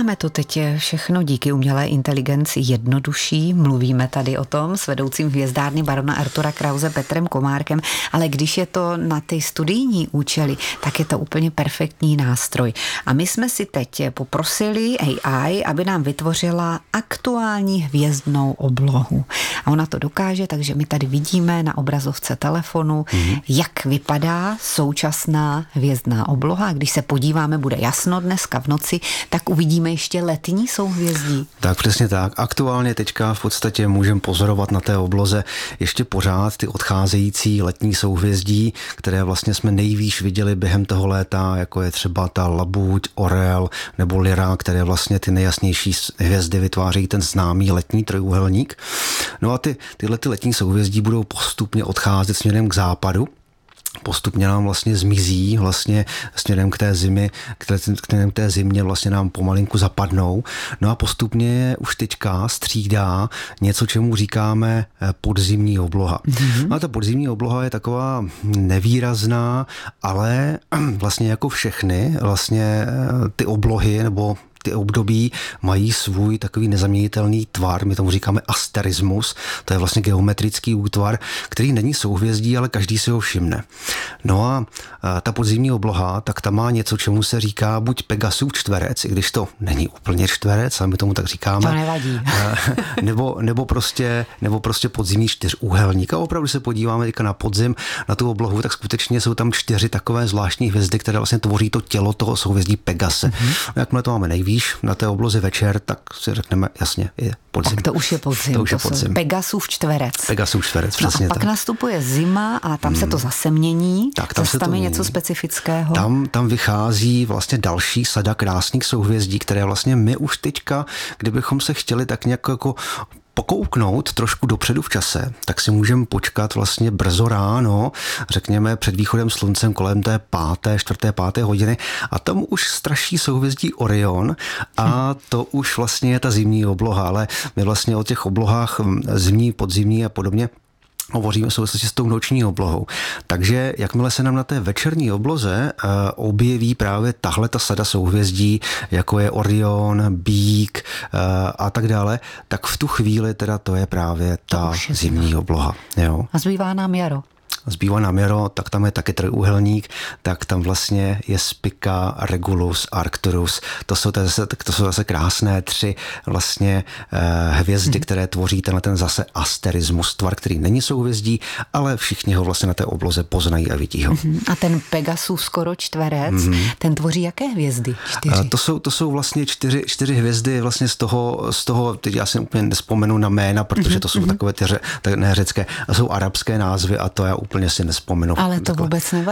Máme to teď všechno díky umělé inteligenci jednodušší. Mluvíme tady o tom s vedoucím hvězdárny barona Artura Krause Petrem Komárkem, ale když je to na ty studijní účely, tak je to úplně perfektní nástroj. A my jsme si teď poprosili AI, aby nám vytvořila aktuální hvězdnou oblohu. A ona to dokáže, takže my tady vidíme na obrazovce telefonu, jak vypadá současná hvězdná obloha. Když se podíváme, bude jasno dneska v noci, tak uvidíme ještě letní souhvězdí. Tak přesně tak. Aktuálně teďka v podstatě můžeme pozorovat na té obloze ještě pořád ty odcházející letní souhvězdí, které vlastně jsme nejvýš viděli během toho léta, jako je třeba ta Labuť, Orel nebo Lyra, které vlastně ty nejjasnější hvězdy vytvářejí ten známý letní trojúhelník. No a tyhle letní souhvězdí budou postupně odcházet směrem k západu. Postupně nám vlastně zmizí vlastně směrem k té zimy, k té zimě vlastně nám pomalinku zapadnou. No a postupně už teďka střídá něco, čemu říkáme podzimní obloha. No a ta podzimní obloha je taková nevýrazná, ale vlastně jako všechny vlastně ty oblohy nebo ty období mají svůj takový nezaměnitelný tvar, my tomu říkáme asterismus, to je vlastně geometrický útvar, který není souhvězdí, ale každý si ho všimne. No a ta podzimní obloha, tak ta má něco, čemu se říká buď Pegasův čtverec, i když to není úplně čtverec, ale my tomu tak říkáme. To nevadí. nebo prostě podzimní čtyřúhelník. A opravdu se podíváme teďka na podzim, na tu oblohu, tak skutečně jsou tam 4 takové zvláštní hvězdy, které vlastně tvoří to tělo toho souhvězdí Pegase. Jakmile to máme nejvíc na té obloze večer, tak si řekneme jasně, je podzim. Tak to už je podzim. To už je podzim. Pegasův čtverec. Pegasův čtverec, přesně no a pak tak. nastupuje zima a tam se to zase mění. Tak tam je něco specifického. Tam vychází vlastně další sada krásných souhvězdí, které vlastně my už teďka, kdybychom se chtěli tak nějak jako pokouknout trošku dopředu v čase, tak si můžeme počkat vlastně brzo ráno, řekněme před východem sluncem kolem té 4., 5. hodiny a tam už straší souhvězdí Orion a to už vlastně je ta zimní obloha, ale my vlastně o těch oblohách zimní, podzimní a podobně hovoříme v souvislosti s tou noční oblohou. Takže jakmile se nám na té večerní obloze objeví právě tahle ta sada souhvězdí, jako je Orion, Býk a tak dále, tak v tu chvíli teda to je právě ta zimní obloha. Jo. A zbývá nám jaro. Zbývá nám jaro, tak tam je taky trojúhelník, tak tam vlastně je Spica, Regulus, Arcturus. To jsou zase krásné 3 vlastně hvězdy, které tvoří ten zase asterismus, tvar, který není souhvězdí, ale všichni ho vlastně na té obloze poznají a vidí ho. A ten Pegasův skoro čtverec, ten tvoří jaké hvězdy? 4. To jsou vlastně 4 hvězdy vlastně z toho, teď já si úplně nespomenu na jména, protože to jsou takové ty ne řecké, a jsou arabské názvy a to já úplně si nespomenu. Ale to vůbec nevadí.